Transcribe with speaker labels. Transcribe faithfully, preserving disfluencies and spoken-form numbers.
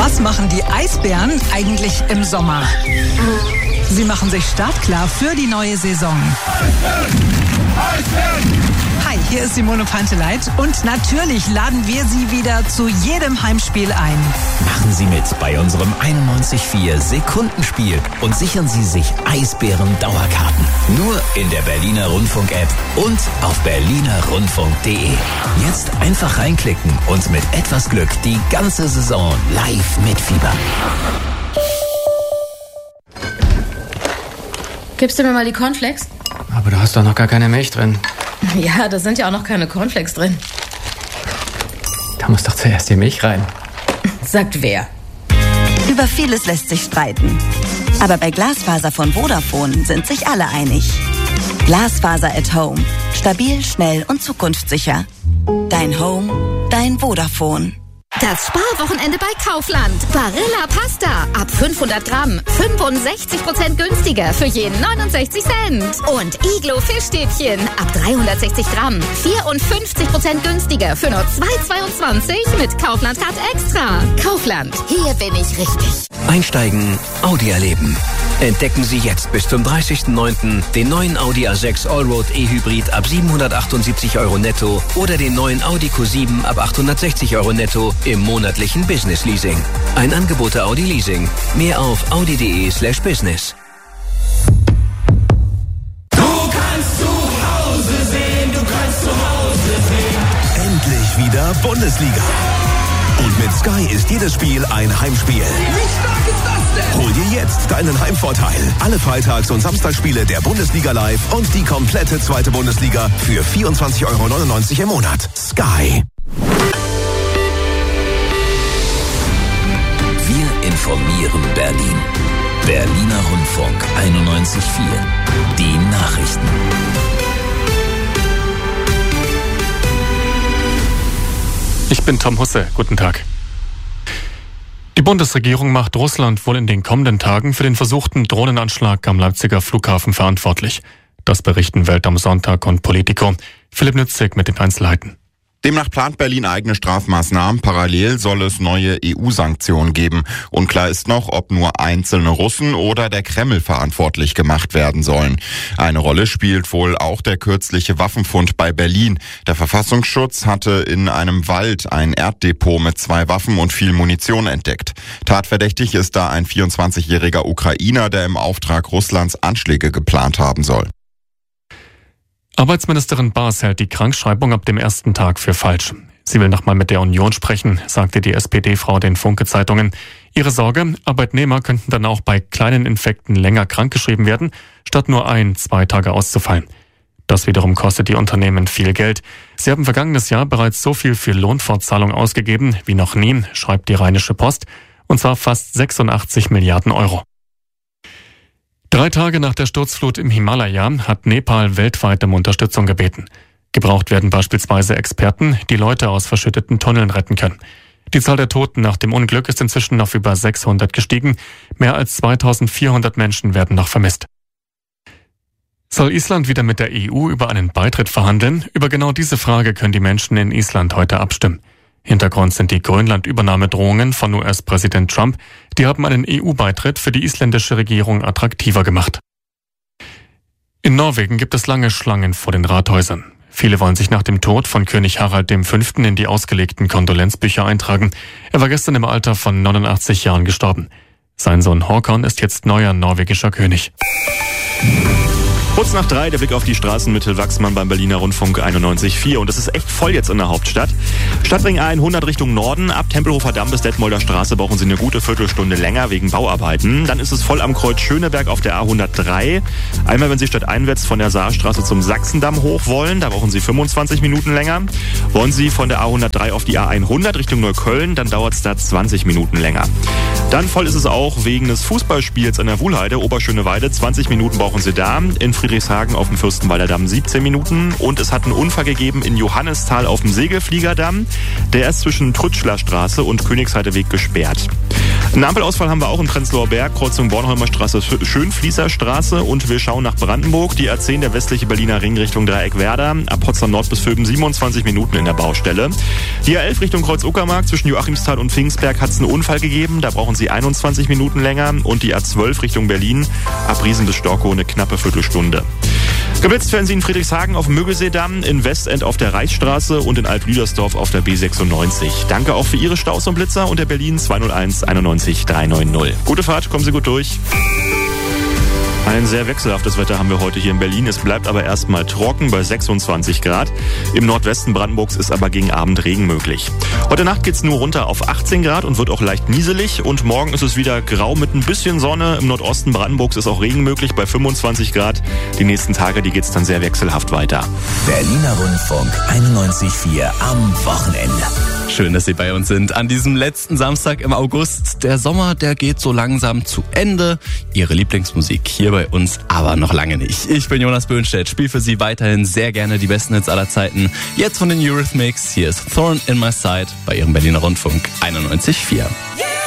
Speaker 1: Was machen die Eisbären eigentlich im Sommer? Sie machen sich startklar für die neue Saison. Hi, hier ist Simone Panteleit und natürlich laden wir Sie wieder zu jedem Heimspiel ein.
Speaker 2: Machen Sie mit bei unserem einundneunzig Komma vier Sekundenspiel und sichern Sie sich Eisbären-Dauerkarten. Nur in der Berliner Rundfunk-App und auf berliner rundfunk punkt de. Jetzt einfach reinklicken und mit etwas Glück die ganze Saison live mitfiebern.
Speaker 3: Gibst du mir mal die Cornflakes?
Speaker 4: Aber du hast doch noch gar keine Milch drin.
Speaker 3: Ja, da sind ja auch noch keine Cornflakes drin.
Speaker 4: Da muss doch zuerst die Milch rein.
Speaker 3: Sagt wer?
Speaker 5: Über vieles lässt sich streiten. Aber bei Glasfaser von Vodafone sind sich alle einig. Glasfaser at Home. Stabil, schnell und zukunftssicher. Dein Home, dein Vodafone.
Speaker 6: Das Sparwochenende bei Kaufland. Barilla Pasta. Ab fünfhundert Gramm. fünfundsechzig Prozent günstiger für jeden neunundsechzig Cent. Und Iglo Fischstäbchen. Ab dreihundertsechzig Gramm. vierundfünfzig Prozent günstiger für nur zwei Euro zweiundzwanzig mit Kaufland Card Extra. Kaufland. Hier bin ich richtig.
Speaker 2: Einsteigen, Audi erleben. Entdecken Sie jetzt bis zum dreißigsten neunten den neuen Audi A sechs Allroad E-Hybrid ab siebenhundertachtundsiebzig Euro netto oder den neuen Audi Q sieben ab achthundertsechzig Euro netto im monatlichen Business Leasing. Ein Angebot der Audi Leasing. Mehr auf audi.de slash business.
Speaker 7: Du kannst zu Hause sehen, du kannst zu Hause sehen.
Speaker 8: Endlich wieder Bundesliga. Und mit Sky ist jedes Spiel ein Heimspiel.
Speaker 7: Wie stark ist das denn?
Speaker 8: Hol dir jetzt deinen Heimvorteil. Alle Freitags- und Samstagsspiele der Bundesliga live und die komplette zweite Bundesliga für vierundzwanzig Euro neunundneunzig im Monat. Sky.
Speaker 2: Wir informieren Berlin. Berliner Rundfunk einundneunzig Komma vier. Die Nachrichten.
Speaker 9: Ich bin Tom Husse. Guten Tag. Die Bundesregierung macht Russland wohl in den kommenden Tagen für den versuchten Drohnenanschlag am Leipziger Flughafen verantwortlich. Das berichten Welt am Sonntag und Politico. Philipp Nützig mit den Einzelheiten.
Speaker 10: Demnach plant Berlin eigene Strafmaßnahmen. Parallel soll es neue E U-Sanktionen geben. Unklar ist noch, ob nur einzelne Russen oder der Kreml verantwortlich gemacht werden sollen. Eine Rolle spielt wohl auch der kürzliche Waffenfund bei Berlin. Der Verfassungsschutz hatte in einem Wald ein Erddepot mit zwei Waffen und viel Munition entdeckt. Tatverdächtig ist da ein vierundzwanzigjähriger Ukrainer, der im Auftrag Russlands Anschläge geplant haben soll.
Speaker 9: Arbeitsministerin Baas hält die Krankschreibung ab dem ersten Tag für falsch. Sie will nochmal mit der Union sprechen, sagte die S P D-Frau den Funke-Zeitungen. Ihre Sorge, Arbeitnehmer könnten dann auch bei kleinen Infekten länger krankgeschrieben werden, statt nur ein, zwei Tage auszufallen. Das wiederum kostet die Unternehmen viel Geld. Sie haben vergangenes Jahr bereits so viel für Lohnfortzahlung ausgegeben wie noch nie, schreibt die Rheinische Post, und zwar fast sechsundachtzig Milliarden Euro. Drei Tage nach der Sturzflut im Himalaya hat Nepal weltweit um Unterstützung gebeten. Gebraucht werden beispielsweise Experten, die Leute aus verschütteten Tunneln retten können. Die Zahl der Toten nach dem Unglück ist inzwischen auf über sechshundert gestiegen. Mehr als zweitausendvierhundert Menschen werden noch vermisst. Soll Island wieder mit der E U über einen Beitritt verhandeln? Über genau diese Frage können die Menschen in Island heute abstimmen. Hintergrund sind die Grönland-Übernahmedrohungen von U S-Präsident Trump. Die haben einen E U-Beitritt für die isländische Regierung attraktiver gemacht. In Norwegen gibt es lange Schlangen vor den Rathäusern. Viele wollen sich nach dem Tod von König Harald der Fünfte in die ausgelegten Kondolenzbücher eintragen. Er war gestern im Alter von neunundachtzig Jahren gestorben. Sein Sohn Håkon ist jetzt neuer norwegischer König.
Speaker 11: Kurz nach drei, der Blick auf die Straßenmittel Wachsmann beim Berliner Rundfunk einundneunzig Komma vier. Und es ist echt voll jetzt in der Hauptstadt. Stadtring A hundert Richtung Norden. Ab Tempelhofer Damm bis Detmolder Straße brauchen Sie eine gute Viertelstunde länger wegen Bauarbeiten. Dann ist es voll am Kreuz Schöneberg auf der A hundertdrei. Einmal, wenn Sie stadteinwärts von der Saarstraße zum Sachsendamm hoch wollen, da brauchen Sie fünfundzwanzig Minuten länger. Wollen Sie von der A hundertdrei auf die A hundert Richtung Neukölln, dann dauert es da zwanzig Minuten länger. Dann voll ist es auch wegen des Fußballspiels an der Wuhlheide, Oberschöneweide. zwanzig Minuten brauchen Sie da. In Friedrichshagen auf dem Fürstenwalder Damm siebzehn Minuten. Und es hat einen Unfall gegeben in Johannisthal auf dem Segelfliegerdamm. Der ist zwischen Trütschlerstraße und Königsheideweg gesperrt. Einen Ampelausfall haben wir auch im Prenzlauer Berg, Kreuzung Bornholmer Straße, Schönfließer Straße, und wir schauen nach Brandenburg. Die A zehn, der westliche Berliner Ring Richtung Dreieckwerder, ab Potsdam Nord bis Vöben siebenundzwanzig Minuten in der Baustelle. Die A elf Richtung Kreuz-Uckermark zwischen Joachimsthal und Pfingstberg hat es einen Unfall gegeben, da brauchen Sie einundzwanzig Minuten länger, und die A zwölf Richtung Berlin, ab Riesen bis Storkow eine knappe Viertelstunde. Geblitzt werden Sie in Friedrichshagen auf dem Mögelseedamm, in Westend auf der Reichsstraße und in Alt-Lüdersdorf auf der B sechsundneunzig. Danke auch für Ihre Staus und Blitzer unter Berlin zwei null eins einundneunzig dreihundertneunzig. Gute Fahrt, kommen Sie gut durch. Ein sehr wechselhaftes Wetter haben wir heute hier in Berlin. Es bleibt aber erstmal trocken bei sechsundzwanzig Grad. Im Nordwesten Brandenburgs ist aber gegen Abend Regen möglich. Heute Nacht geht's nur runter auf achtzehn Grad und wird auch leicht nieselig. Und morgen ist es wieder grau mit ein bisschen Sonne. Im Nordosten Brandenburgs ist auch Regen möglich bei fünfundzwanzig Grad. Die nächsten Tage, die geht's dann sehr wechselhaft weiter.
Speaker 12: Berliner Rundfunk einundneunzig Komma vier am Wochenende.
Speaker 13: Schön, dass Sie bei uns sind an diesem letzten Samstag im August. Der Sommer, der geht so langsam zu Ende. Ihre Lieblingsmusik hier bei uns aber noch lange nicht. Ich bin Jonas Böhnstedt, spiele für Sie weiterhin sehr gerne die besten Hits aller Zeiten. Jetzt von den Eurythmics, hier ist Thorn in My Side bei Ihrem Berliner Rundfunk einundneunzig Komma vier.